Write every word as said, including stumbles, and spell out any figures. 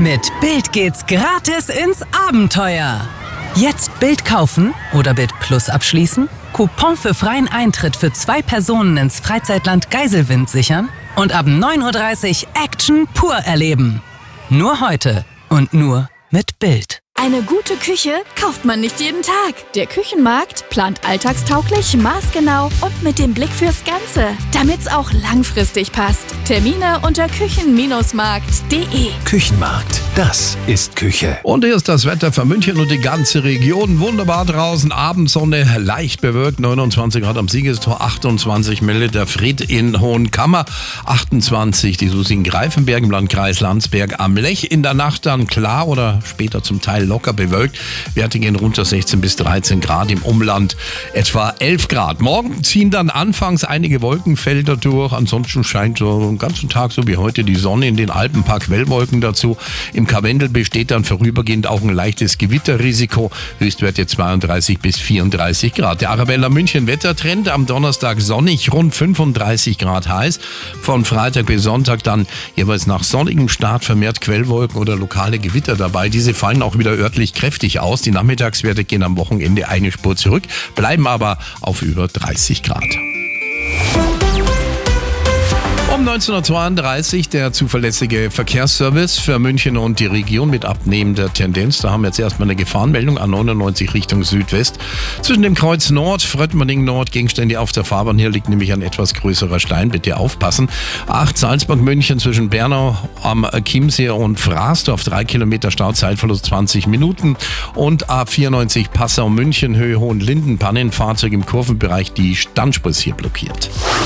Mit Bild geht's gratis ins Abenteuer. Jetzt Bild kaufen oder Bild Plus abschließen, Coupon für freien Eintritt für zwei Personen ins Freizeitland Geiselwind sichern und ab neun Uhr dreißig Action pur erleben. Nur heute und nur mit Bild. Eine gute Küche kauft man nicht jeden Tag. Der Küchenmarkt plant alltagstauglich, maßgenau und mit dem Blick fürs Ganze, damit's auch langfristig passt. Termine unter küchen markt punkt de. Küchenmarkt, das ist Küche. Und hier ist das Wetter für München und die ganze Region. Wunderbar draußen, Abendsonne, leicht bewölkt, neunundzwanzig Grad am Siegestor, achtundzwanzig meldet der Fried in Hohenkammer, achtundzwanzig die Susi in Greifenberg im Landkreis Landsberg am Lech. In der Nacht dann klar oder später zum Teil locker bewölkt. Werte gehen runter sechzehn bis dreizehn Grad, im Umland etwa elf Grad. Morgen ziehen dann anfangs einige Wolkenfelder durch. Ansonsten scheint so den ganzen Tag so wie heute die Sonne, in den Alpen ein paar Quellwolken dazu. Im Karwendel besteht dann vorübergehend auch ein leichtes Gewitterrisiko. Höchstwerte zweiunddreißig bis vierunddreißig Grad. Der Arabella München Wettertrend am Donnerstag sonnig, rund fünfunddreißig Grad heiß. Von Freitag bis Sonntag dann jeweils nach sonnigem Start vermehrt Quellwolken oder lokale Gewitter dabei. Diese fallen auch wieder örtlich kräftig aus. Die Nachmittagswerte gehen am Wochenende eine Spur zurück, bleiben aber auf über dreißig Grad. Um neunzehnhundertzweiunddreißig der zuverlässige Verkehrsservice für München und die Region mit abnehmender Tendenz. Da haben wir jetzt erstmal eine Gefahrenmeldung A neunundneunzig Richtung Südwest. Zwischen dem Kreuz Nord, Fröttmerding Nord, Gegenstände auf der Fahrbahn. Hier liegt nämlich ein etwas größerer Stein. Bitte aufpassen. acht Salzburg München zwischen Bernau am Chiemsee und Fraßdorf. drei Kilometer Stau, Zeitverlust zwanzig Minuten. Und A vierundneunzig Passau München, Höhe Hohenlinden. Pannenfahrzeug im Kurvenbereich. Die Standspur ist hier blockiert.